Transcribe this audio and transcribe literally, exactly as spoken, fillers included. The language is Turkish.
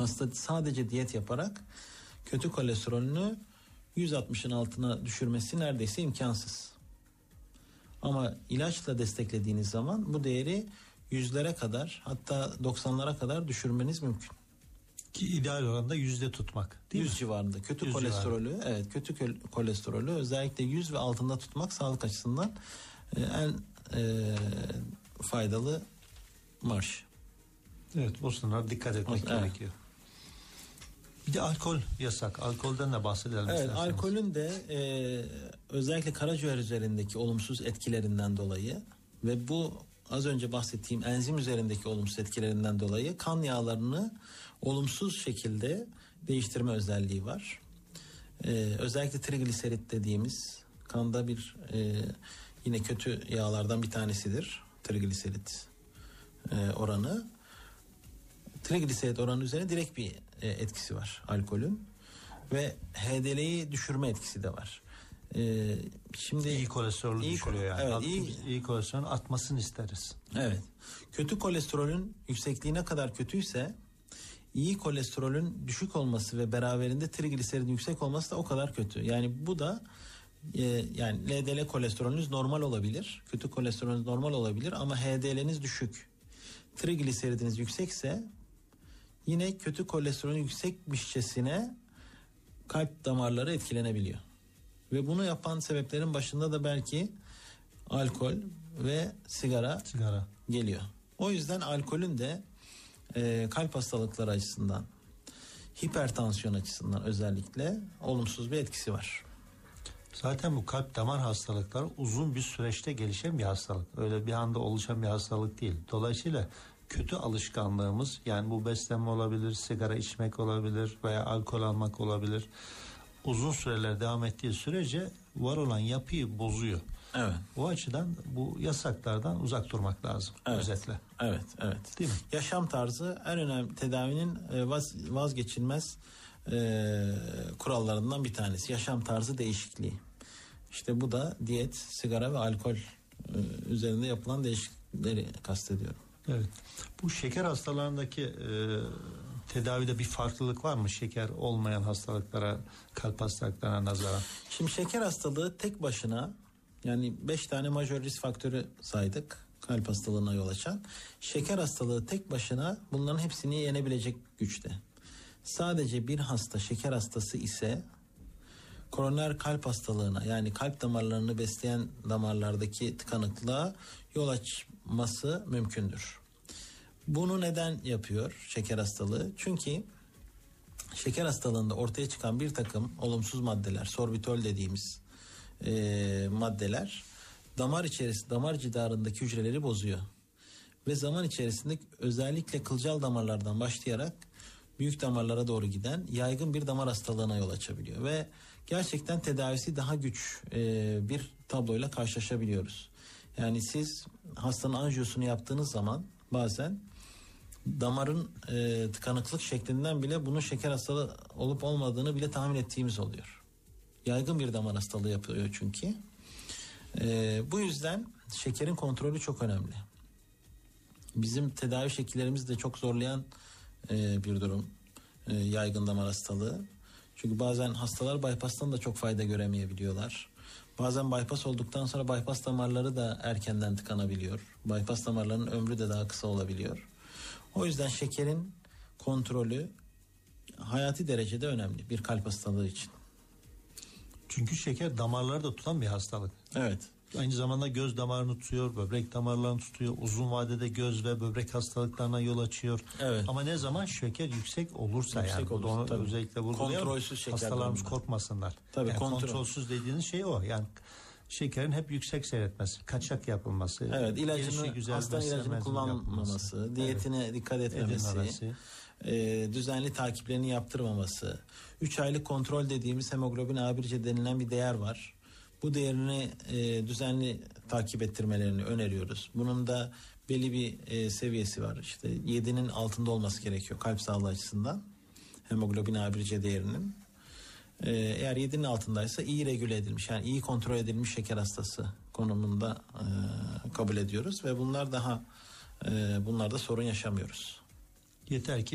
Hasta sadece diyet yaparak kötü kolesterolünü yüz altmışın altına düşürmesi neredeyse imkansız. Ama ilaçla desteklediğiniz zaman bu değeri yüzlere kadar, hatta doksanlara kadar düşürmeniz mümkün. Ki ideal oranda yüzde tutmak, değil yüz mi? civarında. Kötü yüz kolesterolü, civarında. evet, kötü kolesterolü özellikle yüz ve altında tutmak sağlık açısından e, en e, faydalı marş. Evet, o sınırlara dikkat etmek evet. gerekiyor. Bir de alkol yasak. Alkolden de bahsedelim. Evet, isterseniz. alkolün de e, özellikle karaciğer üzerindeki olumsuz etkilerinden dolayı ve bu az önce bahsettiğim enzim üzerindeki olumsuz etkilerinden dolayı kan yağlarını olumsuz şekilde değiştirme özelliği var. E, özellikle trigliserit dediğimiz kanda bir e, yine kötü yağlardan bir tanesidir trigliserit e, oranı. Trigliserit oranı üzerine direkt bir e, etkisi var alkolün ve H D L'yi düşürme etkisi de var. E, şimdi iyi kolesterolü iyi, düşürüyor yani. Evet, iyi, iyi kolesterolün atmasını isteriz. Evet. Kötü kolesterolün yüksekliği ne kadar kötüyse iyi kolesterolün düşük olması ve beraberinde trigliseridin yüksek olması da o kadar kötü. Yani bu da e, yani L D L kolesterolünüz normal olabilir. Kötü kolesterolünüz normal olabilir ama H D L'niz düşük. Trigliseridiniz yüksekse yine kötü kolesterolün yüksekmişçesine kalp damarları etkilenebiliyor. Ve bunu yapan sebeplerin başında da belki alkol ve sigara, sigara. geliyor. O yüzden alkolün de e, kalp hastalıkları açısından, hipertansiyon açısından özellikle olumsuz bir etkisi var. Zaten bu kalp damar hastalıkları uzun bir süreçte gelişen bir hastalık. Öyle bir anda oluşan bir hastalık değil. Dolayısıyla kötü alışkanlığımız, yani bu beslenme olabilir, sigara içmek olabilir veya alkol almak olabilir, uzun süreler devam ettiği sürece var olan yapıyı bozuyor. Evet. O açıdan bu yasaklardan uzak durmak lazım. Evet. Özetle. Evet, evet. Değil mi? Yaşam tarzı en önemli tedavinin vaz, vazgeçilmez e, kurallarından bir tanesi. Yaşam tarzı değişikliği. İşte bu da diyet, sigara ve alkol e, üzerinde yapılan değişiklikleri kastediyorum. Evet. Bu şeker hastalarındaki e, tedavide bir farklılık var mı? Şeker olmayan hastalıklara, kalp hastalıklarına nazaran. Şimdi şeker hastalığı tek başına, yani beş tane majör risk faktörü saydık kalp hastalığına yol açan. Şeker hastalığı tek başına bunların hepsini yenebilecek güçte. Sadece bir hasta şeker hastası ise koroner kalp hastalığına, yani kalp damarlarını besleyen damarlardaki tıkanıklığa yol açması mümkündür. Bunu neden yapıyor şeker hastalığı? Çünkü şeker hastalığında ortaya çıkan bir takım olumsuz maddeler, sorbitol dediğimiz e, maddeler damar içerisinde, damar cidarındaki hücreleri bozuyor. Ve zaman içerisinde özellikle kılcal damarlardan başlayarak büyük damarlara doğru giden yaygın bir damar hastalığına yol açabiliyor. Ve gerçekten tedavisi daha güç e, bir tabloyla karşılaşabiliyoruz. Yani siz hastanın anjiyosunu yaptığınız zaman bazen damarın e, tıkanıklık şeklinden bile bunun şeker hastalığı olup olmadığını bile tahmin ettiğimiz oluyor. Yaygın bir damar hastalığı yapıyor çünkü. E, bu yüzden şekerin kontrolü çok önemli. Bizim tedavi şekillerimizi de çok zorlayan e, bir durum e, yaygın damar hastalığı. Çünkü bazen hastalar bypass'tan da çok fayda göremeyebiliyorlar. Bazen bypass olduktan sonra bypass damarları da erkenden tıkanabiliyor. Bypass damarlarının ömrü de daha kısa olabiliyor. O yüzden şekerin kontrolü hayati derecede önemli bir kalp hastalığı için. Çünkü şeker damarları da tutan bir hastalık. Evet. Aynı zamanda göz damarını tutuyor, böbrek damarlarını tutuyor. Uzun vadede göz ve böbrek hastalıklarına yol açıyor. Evet. Ama ne zaman şeker yüksek olursa, yüksek yani olursa, onu tabii. özellikle vurgulayalım. Kontrolsüz şeker Hastalarımız durumunda korkmasınlar. Tabii, yani kontrol. kontrolsüz dediğiniz şey o. Yani şekerin hep yüksek seyretmesi, kaçak yapılması. Evet, ilacını, hasta ilacını kullanmaması, yapılması, diyetine evet. dikkat etmemesi, e, düzenli takiplerini yaptırmaması, üç aylık kontrol dediğimiz hemoglobin A bir C denilen bir değer var. Bu değerini e, düzenli takip ettirmelerini öneriyoruz. Bunun da belli bir e, seviyesi var. İşte yedinin altında olması gerekiyor kalp sağlığı açısından. Hemoglobin A bir C değerinin. E, eğer yedinin altındaysa iyi regüle edilmiş, yani iyi kontrol edilmiş şeker hastası konumunda e, kabul ediyoruz ve bunlar daha e, bunlarda sorun yaşamıyoruz. Yeter ki